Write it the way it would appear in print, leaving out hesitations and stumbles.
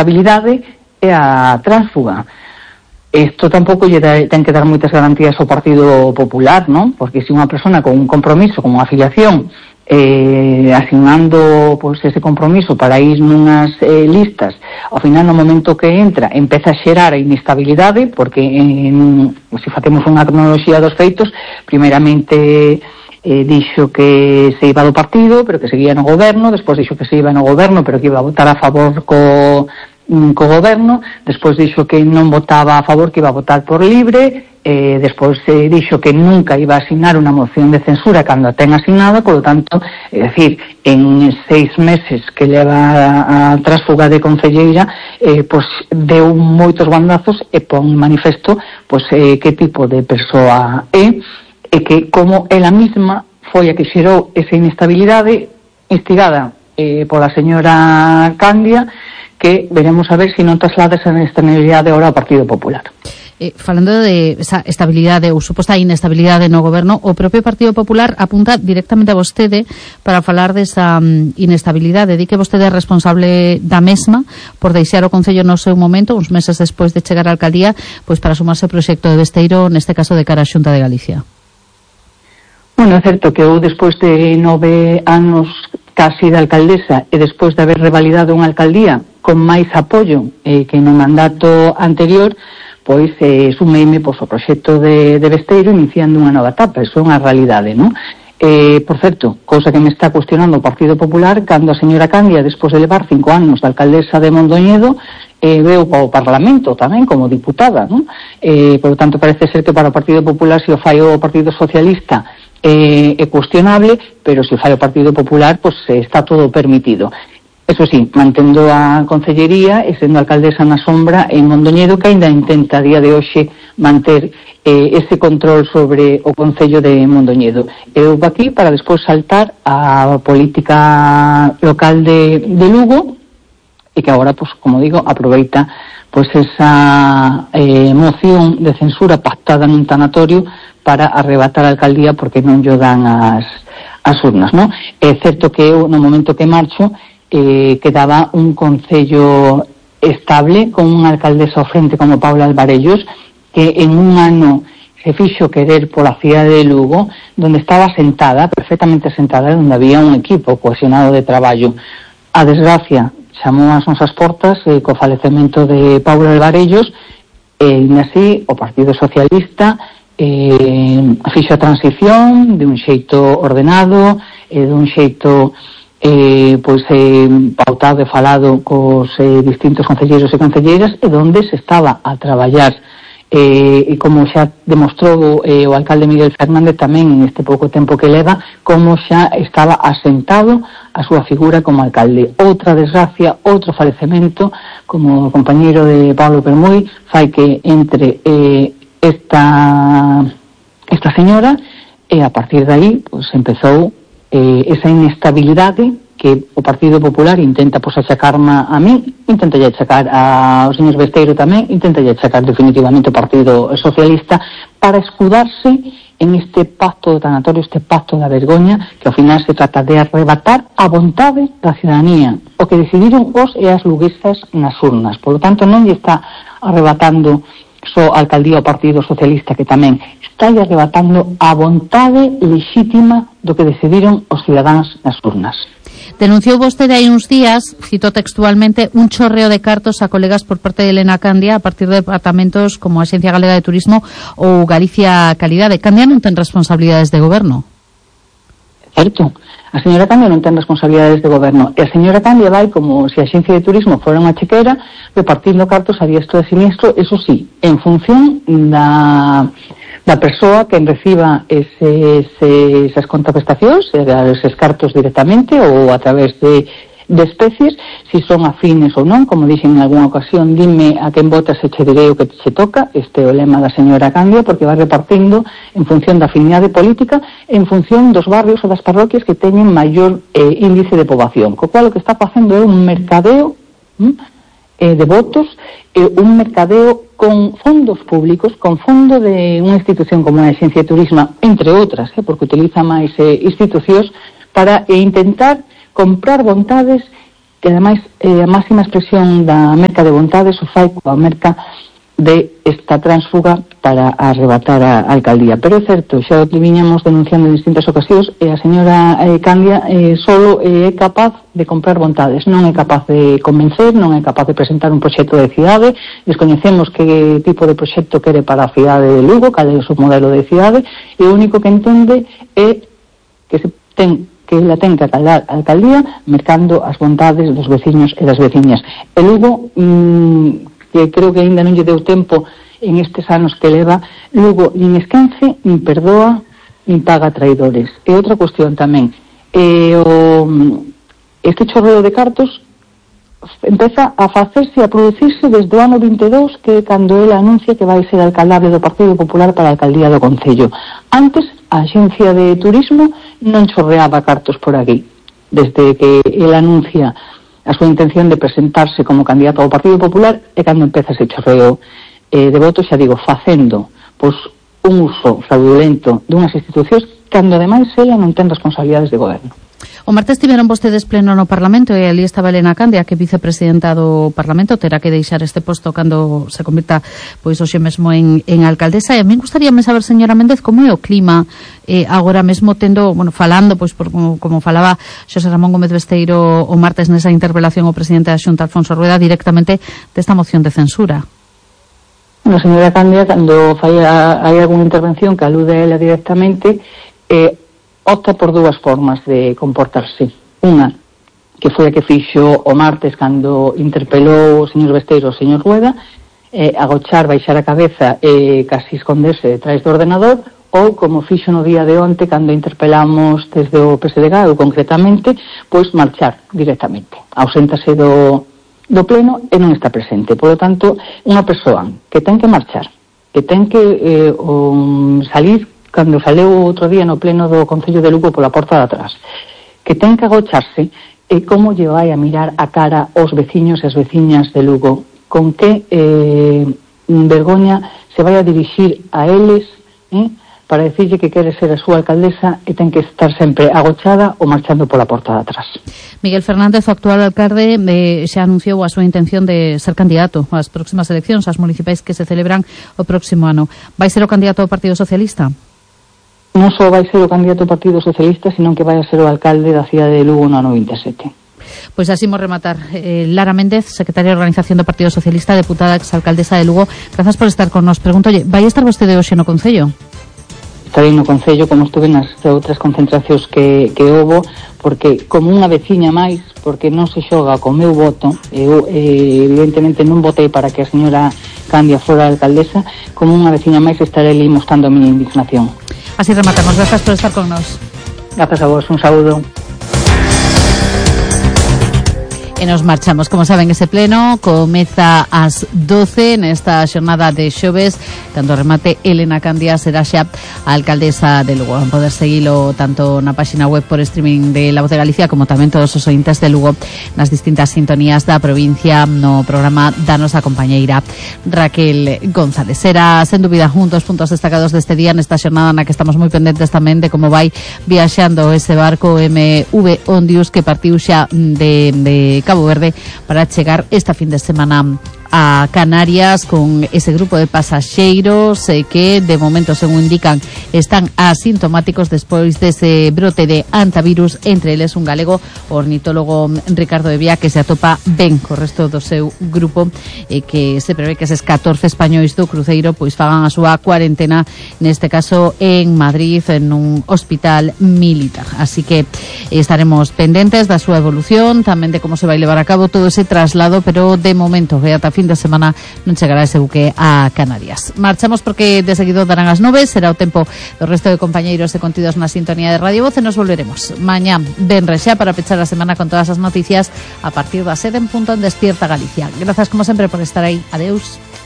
inestabilidade e a tránsfuga. Isto tampouco lle ten que dar moitas garantías ao Partido Popular, non? Porque se unha persona con un compromiso, con unha afiliación, asignando pois ese compromiso para ir nunhas listas, ao final no momento que entra empeza a xerar a inestabilidade, porque se facemos unha cronoloxía dos feitos, primeiramente dixo que se iba do partido pero que seguía no goberno, despois dixo que se iba no goberno pero que iba a votar a favor co goberno, despois dixo que non votaba a favor, que iba a votar por libre, despois dixo que nunca iba a asignar unha moción de censura cando a ten asignada, polo tanto, é dicir, en 6 meses que leva a trásfuga de concelleira, pois deu moitos bandazos e pon manifesto pois que tipo de persoa é, e que como ela mesma foi a que xerou esa inestabilidade instigada pola señora Candia, que veremos a ver se non traslada esa inestabilidade ahora ao Partido Popular. Falando de esa estabilidade ou suposta inestabilidade no goberno, o propio Partido Popular apunta directamente a vostede para falar desa inestabilidade. Di que vostede é responsable da mesma por deixar o Concello no seu momento, uns meses despois de chegar á alcaldía, pois para sumarse ao proxecto de Besteiro, neste caso de cara á Xunta de Galicia. Bueno, é certo que eu despois de 9 anos casi de alcaldesa e despois de haber revalidado unha alcaldía con máis apoio que no mandato anterior, pois sumeime ao proxecto de Besteiro iniciando unha nova etapa. Iso é unha realidade, non? Por certo, cousa que me está cuestionando o Partido Popular, cando a señora Candia, despois de levar 5 anos de alcaldesa de Mondoñedo, veu ao Parlamento tamén como diputada, non? Por tanto, parece ser que para o Partido Popular, se o fai o Partido Socialista, é cuestionable, pero se o fai o Partido Popular, pois está todo permitido. Eso sí, mantendo a concellería e sendo alcaldesa na sombra en Mondoñedo, que ainda intenta a día de hoxe manter ese control sobre o Concello de Mondoñedo. Eu vou aquí para despois saltar a política local de Lugo, e que agora, pues, como digo, aproveita pues esa moción de censura pactada nun tanatorio para arrebatar a alcaldía porque non llo dan as urnas, non? É certo que eu, no momento que marcho, quedaba un concello estable con unha alcaldesa ao frente como Paula Alvarellos, que en un ano se fixo querer pola cidade de Lugo, donde estaba sentada, perfectamente sentada, onde había un equipo cohesionado de traballo. A desgracia chamou as nosas portas co falecemento de Paula Alvarellos, e así o Partido Socialista fixo a transición de un xeito ordenado, de un xeito pautado e falado cos distintos concelleiros e concelleiras, e donde se estaba a traballar e como xa demostrou o alcalde Miguel Fernández tamén neste pouco tempo que leva, como xa estaba asentado a súa figura como alcalde. Outra desgracia, outro falecemento, como o compañeiro de Pablo Permuy, fai que entre esta señora, e a partir de aí pues, empezou esa inestabilidade que o Partido Popular intenta achacarme a mí, intenta achacar ao señor Besteiro tamén, intenta achacar definitivamente o Partido Socialista para escudarse en este pacto tanatorio, este pacto da vergoña, que ao final se trata de arrebatar a vontade da ciudadanía, o que decidiron os e as luguesas nas urnas. Por lo tanto, non lle está arrebatando só a alcaldía ao Partido Socialista, que tamén está arrebatando a vontade lexítima do que decidiron os cidadáns nas urnas. Denunciou vostede hai uns días, cito textualmente, un chorreo de cartos a colegas por parte de Elena Candia a partir de departamentos como a Axencia Galega de Turismo ou Galicia Calidade. Candia non ten responsabilidades de goberno. Certo. A señora Candia non ten responsabilidades de goberno. E a señora Candia vai como se a Axencia de Turismo fora unha chequera repartindo cartos a diestro e siniestro, eso sí, en función da persoa que reciba esas contraprestacións, eses cartos directamente ou a través de especies, si son afines ou non. Como dixen en algunha ocasión, dime a quen votas e che direi o que se toca. Este é o lema da señora Candia, porque vai repartindo en función da afinidade política, en función dos barrios ou das parroquias que teñen maior índice de poboación, co cual o que está facendo é un mercadeo de votos, un mercadeo con fondos públicos, con fondo de unha institución como a Axencia de Turismo, entre outras, porque utiliza máis institucións para intentar comprar vontades que ademais a máxima expresión da merca de vontades o fai coa merca de esta tránsfuga para arrebatar a alcaldía. Pero é certo, xa o viñamos denunciando en distintas ocasións, e a señora Candia solo é capaz de comprar vontades, non é capaz de convencer, non é capaz de presentar un proxecto de cidade. Descoñecemos que tipo de proxecto quere para a cidade de Lugo, cal é o seu modelo de cidade, e o único que entende é que ela ten que acalar a alcaldía mercando as vontades dos veciños e das veciñas. E Lugo, que creo que ainda non lle deu tempo en estes anos que leva, Lugo nin esquece, nin perdoa, nin paga traidores. E outra cuestión tamén, este chorreo de cartos empeza a facerse, a producirse desde o ano 22, que é cando ele anuncia que vai ser alcaldable do Partido Popular para a alcaldía do Concello. Antes, a Axencia de Turismo non chorreaba cartos por aquí. Desde que ele anuncia a súa intención de presentarse como candidato ao Partido Popular é cando empeza ese chorreo de votos, xa digo, facendo pois un uso fraudulento dunhas institucións cando ademais ela non ten responsabilidades de goberno. O martes tiveron vostedes pleno no Parlamento e ali estaba Elena Candia, que é vicepresidenta do Parlamento, terá que deixar este posto cando se convirta pois hoxe mesmo en alcaldesa. E a mí gustaríame saber, señora Méndez, como é o clima agora mesmo tendo, falando, pois como falaba Xosé Ramón Gómez Besteiro o martes nesa interpelación ao presidente da Xunta, Alfonso Rueda, directamente desta moción de censura. A señora Candia, cando hai algunha intervención que alude a ela directamente, opta por dúas formas de comportarse. Unha, que foi a que fixo o martes cando interpelou o señor Besteiro o señor Rueda, agochar, baixar a cabeza e casi esconderse detrás do ordenador, ou como fixo no día de onte cando interpelamos desde o PSDG, ou concretamente, pois marchar directamente. Auséntase do pleno e non está presente. Por lo tanto, unha persoa que ten que marchar, que ten que salir, cando faleu outro día no pleno do Concello de Lugo pola porta de atrás, que ten que agocharse, e como lle vai a mirar a cara aos veciños e as veciñas de Lugo, con que vergoña se vai a dirixir a eles para decirlle que quere ser a súa alcaldesa e ten que estar sempre agochada ou marchando pola porta de atrás. Miguel Fernández, o actual alcalde, xa anunciou a súa intención de ser candidato ás próximas eleccións, ás municipais que se celebran o próximo ano. Vai ser o candidato do Partido Socialista? Non só vai ser o candidato do Partido Socialista, senón que vai a ser o alcalde da cidade de Lugo no ano 27. Pois así imos rematar. Lara Méndez, secretaria de Organización do Partido Socialista, deputada exalcaldesa de Lugo, grazas por estar con nos. Pregúntolle, vai estar vostede hoxe no Concello? Estarei no Concello, como estuve nas outras concentracións que houbo, porque como unha veciña máis, porque non se xoga co meu voto, eu evidentemente non votei para que a señora Candia fora alcaldesa, como unha veciña máis estarei ali mostrando a miña indignación. Así rematamos. Gracias por estar con nos. Gracias a vos, un saúdo. E nos marchamos, como saben, ese pleno comeza ás 12 nesta xornada de xoves, cando remate Elena Candia será xa a alcaldesa de Lugo. Van poder seguilo tanto na páxina web por streaming de La Voz de Galicia, como tamén todos os ointes de Lugo nas distintas sintonías da provincia no programa da nosa compañeira Raquel González. Será, sen dúbida, un dos puntos destacados deste día nesta xornada na que estamos moi pendentes tamén de como vai viaxando ese barco MV Ondius que partiu xa de Cabo Verde para chegar esta fin de semana a Canarias con ese grupo de pasaxeiros que de momento, según indican, están asintomáticos despois dese brote de antivirus, entre eles un galego, o ornitólogo Ricardo de Vía, que se atopa ben co resto do seu grupo e que se prevé que eses 14 españois do cruceiro pois fagan a súa cuarentena, neste caso en Madrid, en un hospital militar. Así que estaremos pendentes da súa evolución, tamén de como se vai levar a cabo todo ese traslado, pero de momento, ata fin de semana non chegará ese buque a Canarias. Marchamos porque de seguido darán as 9, será o tempo do resto de compañeiros e contidos na sintonía de Radio Voz e nos volveremos mañá venres xa para pechar a semana con todas as noticias a partir das 7 en punto en Despierta Galicia. Grazas como sempre por estar aí. Adeus.